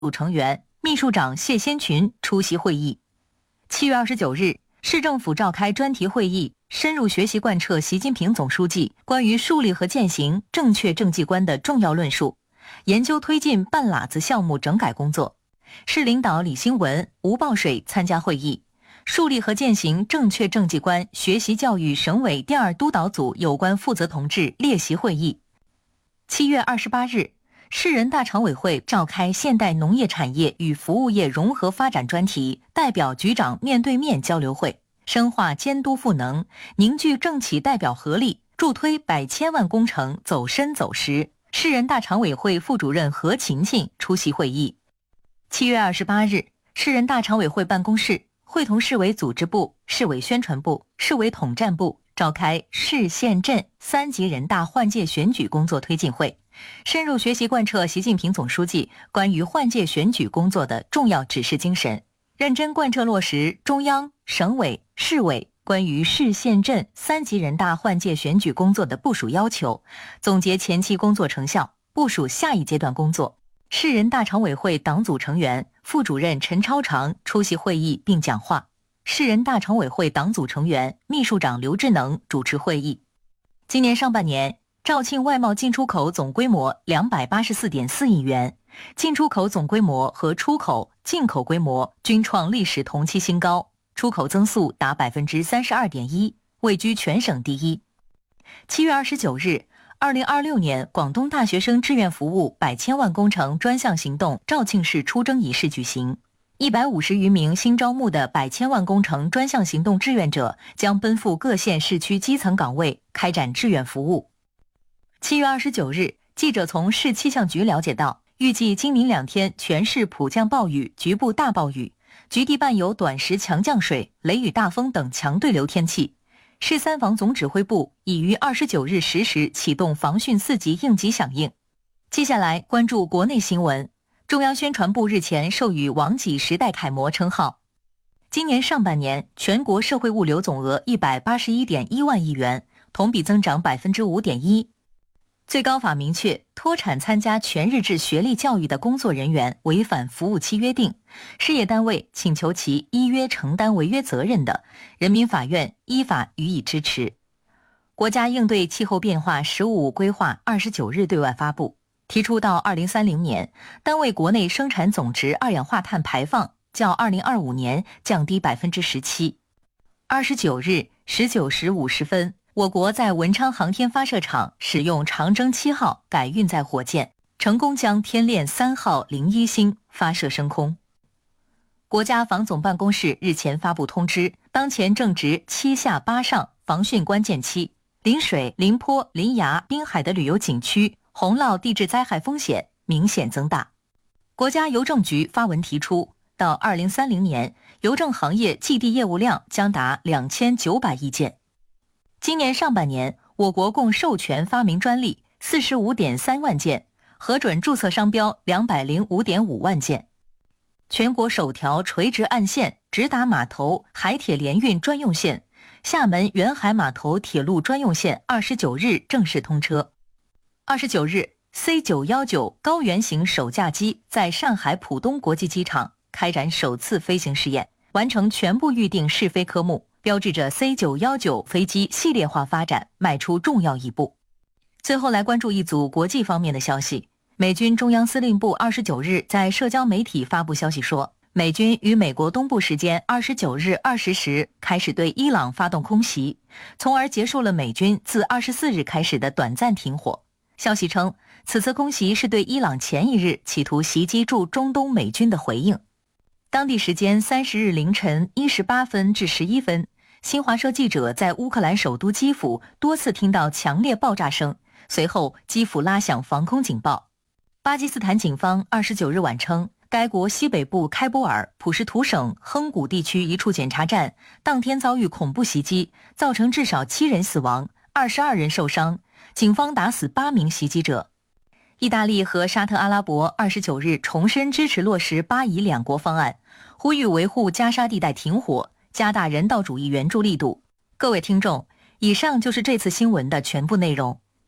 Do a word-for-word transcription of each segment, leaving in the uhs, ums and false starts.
组成员、秘书长谢先群出席会议。七月二十九日，市政府召开专题会议，深入学习贯彻习近平总书记关于树立和践行正确政绩观的重要论述，研究推进半拉子项目整改工作。市领导李兴文、吴报水参加会议。树立和践行正确政绩观学习教育省委第二督导组有关负责同志列席会议。七月二十八日，市人大常委会召开现代农业产业与服务业融合发展专题代表局长面对面交流会，深化监督赋能，凝聚政企代表合力，助推百千万工程走深走实。市人大常委会副主任何勤勤出席会议。七月二十八日，市人大常委会办公室会同市委组织部、市委宣传部、市委统战部召开市县镇三级人大换届选举工作推进会，深入学习贯彻习近平总书记关于换届选举工作的重要指示精神，认真贯彻落实中央、省委、市委关于市县镇三级人大换届选举工作的部署要求，总结前期工作成效，部署下一阶段工作。市人大常委会党组成员、副主任陈超常出席会议并讲话，市人大常委会党组成员、秘书长刘志能主持会议。今年上半年，肇庆外贸进出口总规模 两百八十四点四亿元，进出口总规模和出口、进口规模均创历史同期新高，出口增速达 百分之三十二点一， 位居全省第一。七月二十九日，二零二六年广东大学生志愿服务百千万工程专项行动肇庆市出征仪式举行，一百五十余名新招募的百千万工程专项行动志愿者将奔赴各县市区基层岗位开展志愿服务。七月二十九日，记者从市气象局了解到，预计今明两天全市普降暴雨、局部大暴雨，局地伴有短时强降水、雷雨大风等强对流天气。市三防总指挥部已于二十九日十时启动防汛四级应急响应。接下来关注国内新闻。中央宣传部日前授予王济时代楷模称号。今年上半年，全国社会物流总额一百八十一点一万亿元，同比增长 百分之五点一。最高法明确，脱产参加全日制学历教育的工作人员违反服务期约定，事业单位请求其依约承担违约责任的，人民法院依法予以支持。国家应对气候变化“十五五”规划二十九日对外发布，提出到二零三零年，单位国内生产总值二氧化碳排放较二零二五年降低 百分之十七。二十九日十九时五十分，我国在文昌航天发射场使用长征七号改运载火箭，成功将天链三号零一星发射升空。国家防总办公室日前发布通知，当前正值七下八上防汛关键期，临水、临坡、临崖、滨海的旅游景区洪涝地质灾害风险明显增大。国家邮政局发文提出，到二零三零年，邮政行业寄递业务量将达两千九百亿件。今年上半年，我国共授权发明专利 四十五点三万件，核准注册商标 两百零五点五万件。全国首条垂直岸线直达码头海铁联运专用线厦门远海码头铁路专用线二十九日正式通车。二十九日 C 九一九 高原型首架机在上海浦东国际机场开展首次飞行试验，完成全部预定试飞科目，标志着 C 九一九 飞机系列化发展迈出重要一步。最后来关注一组国际方面的消息。美军中央司令部二十九日在社交媒体发布消息说，美军于美国东部时间二十九日二十时开始对伊朗发动空袭，从而结束了美军自二十四日开始的短暂停火。消息称，此次空袭是对伊朗前一日企图袭击驻中东美军的回应。当地时间三十日凌晨一时八分至十一分，新华社记者在乌克兰首都基辅多次听到强烈爆炸声，随后基辅拉响防空警报。巴基斯坦警方二十九日晚称，该国西北部开波尔普什图省亨古地区一处检查站当天遭遇恐怖袭击，造成至少七人死亡，二十二人受伤，警方打死八名袭击者。意大利和沙特阿拉伯二十九日重申支持落实巴以两国方案，呼吁维护加沙地带停火，加大人道主义援助力度。各位听众，以上就是这次新闻的全部内容。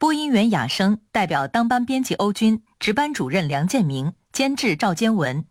播音员雅生代表当班编辑欧军，值班主任梁建明，监制赵坚文。